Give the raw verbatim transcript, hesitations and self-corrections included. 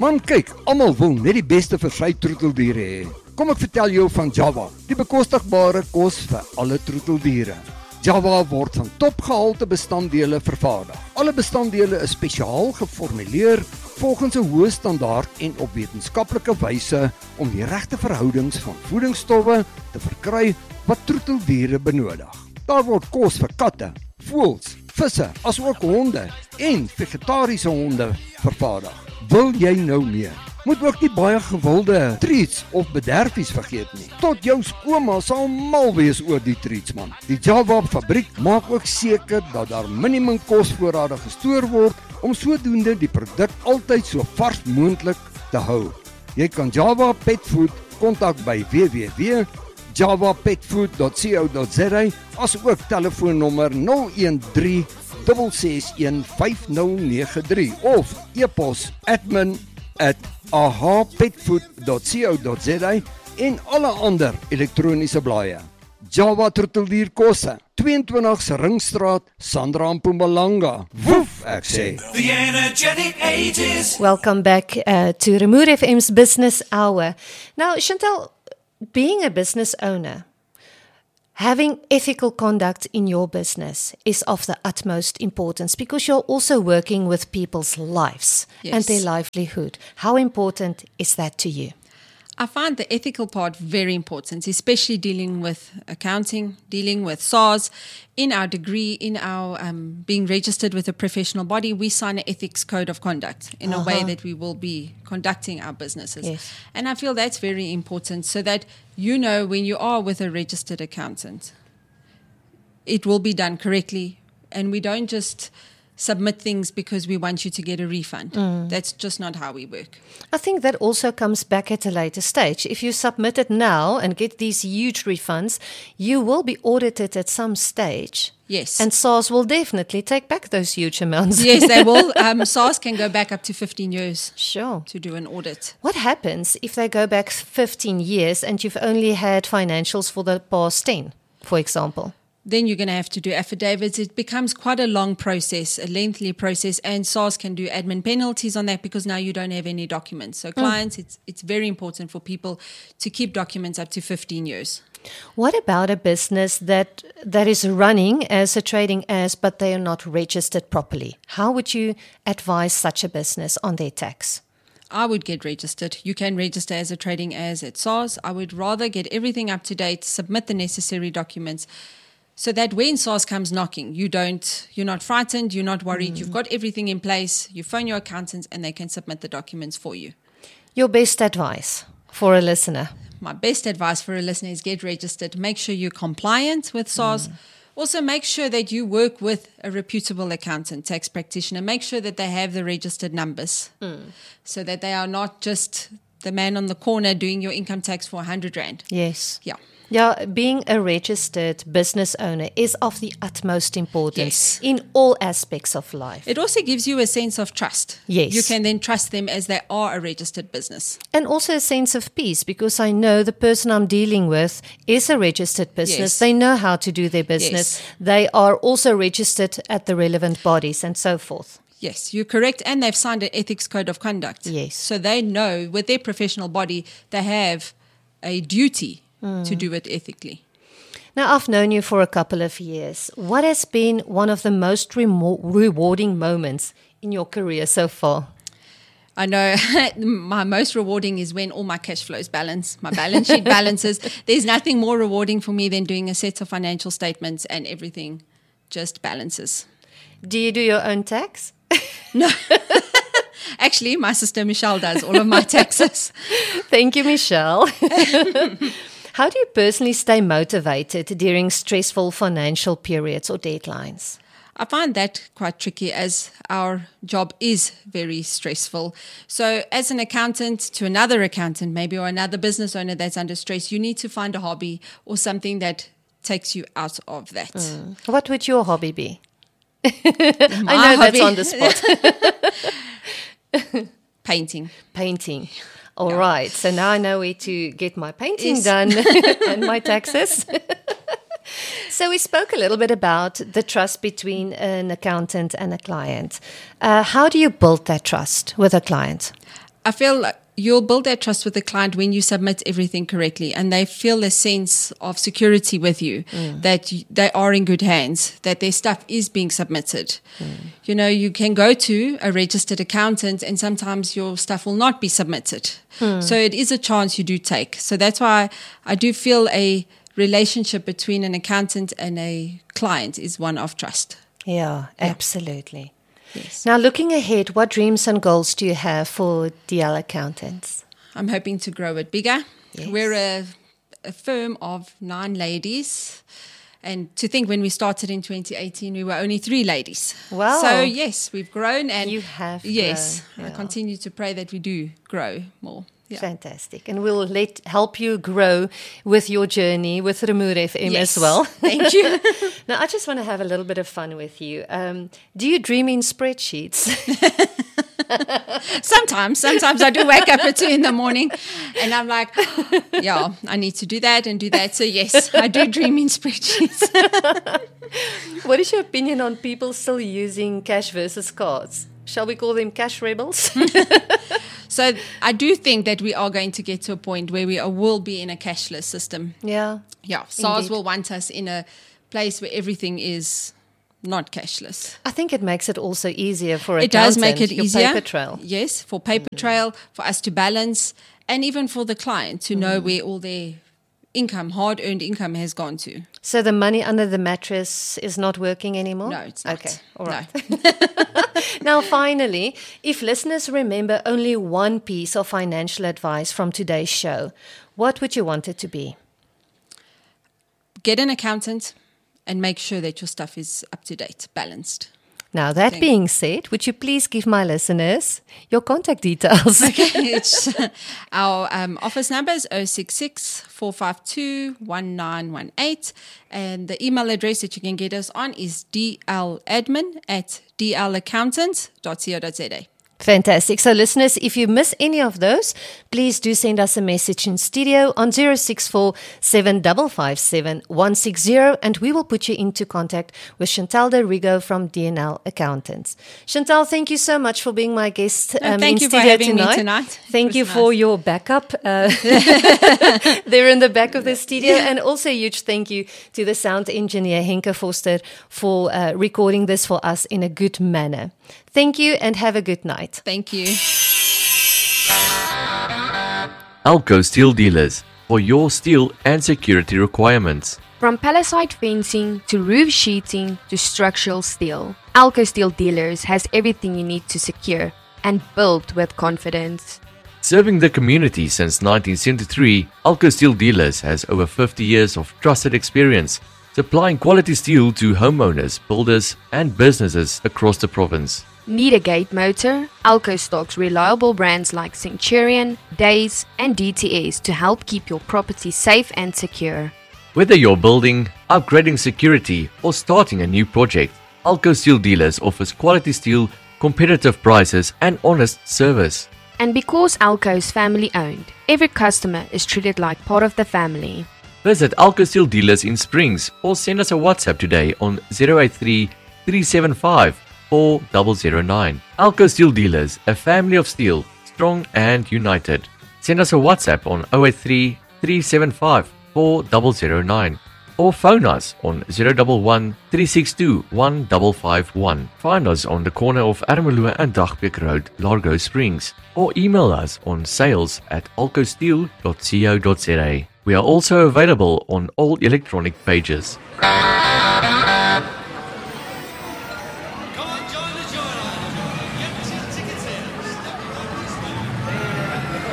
Man kyk, almal wil net die beste vir sy troeteldiere hê. Kom ek vertel jou van Java, die bekostigbare kos vir alle troeteldiere. Java word van topgehalte bestanddele vervaardig. Alle bestanddele is spesiaal geformuleer volgens 'n hoë standaard en op wetenskaplike wyse om die regte verhoudings van voedingsstowwe te verkry wat troeteldiere benodig. Daar word kos vir katte, voëls, visse, asook honde en vegetariese honde vervaardig. Wil jy nou meer? Moet ook nie baie gewilde treats of bederfies vergeet nie. Tot jou skoonma sal mal wees oor die treats man. Die Java fabriek maak ook seker dat daar minimum kosvoorrade gestoor word om sodoende die produk altyd so vars moontlik te hou. Jy kan Java Pet Food kontak by w w w punt java pet food dot co dot z a as ook telefoonnommer nul een drie ses ses een vyf nul nege drie of e-pos admin at a h petfood dot co dot z a en alle ander elektroniese blaaie. Java troeteldierkosse, twee en twintig Ringstraat, Sandra en Mpumalanga. Woef, ek sê. The energetic eighties. Welcome back uh, to Remote F M's Business Hour. Now, Chantal, being a business owner, having ethical conduct in your business is of the utmost importance because you're also working with people's lives Yes. and their livelihood. How important is that to you? I find the ethical part very important, especially dealing with accounting, dealing with S A R S. In our degree, in our um, being registered with a professional body, we sign an ethics code of conduct in a way Uh-huh. that we will be conducting our businesses. Yes. And I feel that's very important so that you know when you are with a registered accountant, it will be done correctly. And we don't just submit things because we want you to get a refund. That's just not how we work. I think that also comes back at a later stage. If you submit it now and get these huge refunds, you will be audited at some stage. Yes. And S A R S will definitely take back those huge amounts. Yes, they will. Um, S A R S can go back up to fifteen years Sure. to do an audit. What happens if they go back fifteen years and you've only had financials for the past ten, for example? Then you're going to have to do affidavits. It becomes quite a long process, a lengthy process, and S A R S can do admin penalties on that because now you don't have any documents. So clients, it's it's very important for people to keep documents up to fifteen years. What about a business that that is running as a trading as, but they are not registered properly? How would you advise such a business on their tax? I would get registered. You can register as a trading as at S A R S. I would rather get everything up to date, submit the necessary documents, so that when S A R S comes knocking, you don't, you're not frightened, you're not worried, you've got everything in place, you phone your accountants and they can submit the documents for you. Your best advice for a listener? My best advice for a listener is get registered. Make sure you're compliant with S A R S. Also, make sure that you work with a reputable accountant, tax practitioner. Make sure that they have the registered numbers so that they are not just the man on the corner doing your income tax for one hundred rand. Yes. Yeah. Yeah, being a registered business owner is of the utmost importance Yes. in all aspects of life. It also gives you a sense of trust. Yes. You can then trust them as they are a registered business. And also a sense of peace because I know the person I'm dealing with is a registered business. Yes. They know how to do their business. Yes. They are also registered at the relevant bodies and so forth. Yes, you're correct. And they've signed an ethics code of conduct. Yes. So they know with their professional body, they have a duty to do it ethically. Now, I've known you for a couple of years. What has been one of the most remo- rewarding moments in your career so far? I know my most rewarding is when all my cash flows balance, my balance sheet balances. There's nothing more rewarding for me than doing a set of financial statements and everything just balances. Do you do your own tax? No. Actually, my sister Michelle does all of my taxes. Thank you, Michelle. How do you personally stay motivated during stressful financial periods or deadlines? I find that quite tricky as our job is very stressful. So as an accountant to another accountant, maybe, or another business owner that's under stress, you need to find a hobby or something that takes you out of that. Mm. What would your hobby be? My I know hobby- that's on the spot. Painting. Painting. All Yeah. right. So now I know where to get my painting Yes. done and my taxes. So we spoke a little bit about the trust between an accountant and a client. Uh, how do you build that trust with a client? I feel like you'll build that trust with the client when you submit everything correctly, and they feel a sense of security with you, mm. that you, they are in good hands, that their stuff is being submitted. Mm. You know, you can go to a registered accountant and sometimes your stuff will not be submitted. Mm. So it is a chance you do take. So that's why I do feel a relationship between an accountant and a client is one of trust. Yeah, yeah. absolutely. Yes. Now, looking ahead, what dreams and goals do you have for D L Accountants? I'm hoping to grow it bigger. Yes. We're a, a firm of nine ladies. And to think when we started in twenty eighteen, we were only three ladies. Wow. So, yes, we've grown. And you have Yes, grown, yeah. I continue to pray that we do grow more. Yeah. Fantastic. And we'll let help you grow with your journey with Remoer F M yes. as well. Thank you. Now, I just want to have a little bit of fun with you. Um, do you dream in spreadsheets? Sometimes. Sometimes I do wake up at two in the morning and I'm like, yeah, I need to do that and do that. So, yes, I do dream in spreadsheets. What is your opinion on people still using cash versus cards? Shall we call them cash rebels? So I do think that we are going to get to a point where we are, will be in a cashless system. Yeah. Yeah. SARS indeed. will want us in a place where everything is not cashless. I think it makes it also easier for It does make it your easier. paper trail. Yes, for paper mm. trail, for us to balance, and even for the client to mm. know where all their income, hard-earned income has gone to. So the money under the mattress is not working anymore? No, it's not. Okay, all right. No. Now, finally, if listeners remember only one piece of financial advice from today's show, what would you want it to be? Get an accountant and make sure that your stuff is up to date, balanced. Now, that Thank being said, would you please give my listeners your contact details? Okay, it's, our um, office number is zero six six, four five two, one nine one eight, and the email address that you can get us on is dladmin at dlaccountant dot co dot za. Fantastic. So listeners, if you miss any of those, please do send us a message in studio on zero six four, seven five five seven, one six zero and we will put you into contact with Chantal de Rigo from D N L Accountants. Chantal, thank you so much for being my guest um, no, thank in you studio for having tonight. me tonight. Thank you nice. for your backup uh, there in the back of the studio, and also a huge thank you to the sound engineer Henke Foster for uh, recording this for us in a good manner. Thank you and have a good night. Thank you. Alco Steel Dealers for your steel and security requirements. From palisade fencing to roof sheeting to structural steel, Alco Steel Dealers has everything you need to secure and build with confidence. Serving the community since nineteen seventy-three, Alco Steel Dealers has over fifty years of trusted experience, supplying quality steel to homeowners, builders, and businesses across the province. Need a gate motor? Alco stocks reliable brands like Centurion, Days, and D T S to help keep your property safe and secure. Whether you're building, upgrading security, or starting a new project, Alco Steel Dealers offers quality steel, competitive prices, and honest service. And because Alco is family owned, every customer is treated like part of the family. Visit Alco Steel Dealers in Springs or send us a WhatsApp today on zero eight three, three seven five, four zero zero nine. Alco Steel Dealers, a family of steel, strong and united. Send us a WhatsApp on zero eight three, three seven five, four zero zero nine or phone us on zero one one, three six two, one five five one. Find us on the corner of Ermelo and Dagbeek Road, Largo Springs, or email us on sales at alcosteel dot co dot za. We are also available on all electronic pages.